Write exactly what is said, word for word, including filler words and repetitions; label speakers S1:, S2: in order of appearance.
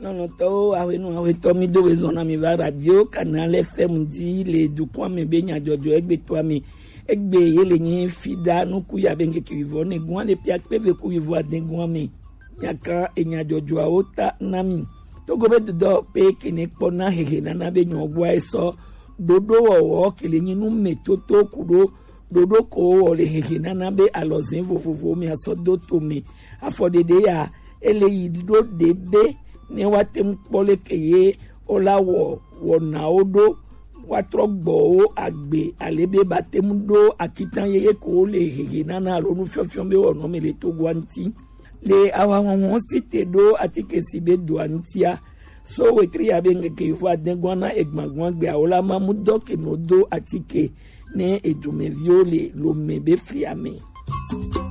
S1: Non, non, to, awe no, awe to mi do wezona mi va radio, canal F M di, le du kwa me be nya jojo, egbe to mi, egbe ye le nye fida, no kuya benge kivivo, ne gwa le piak peve kuyivo a den gwa me, nyaka e nya jojo a ota nami. To gobe do pe kene pona hehe nana be nyo gwa eso, dodo wo ke le nye nu me toto kudo, dodo ko le hehe nana be alozen vovovo mi aso do to me, afode de ya, ele yi do de be, ne watem pole keye ola wo wo na odo watro gbo agbe alebe batem do akitan yeye ko le hehe nana ronu fiofio be ono me le to gwanti le awa won site do atike sibe do antia so we tri abenge ke fo adengwana egbangwan gbe aola mamudo ke no do atike ne edume viole lo mebe friame.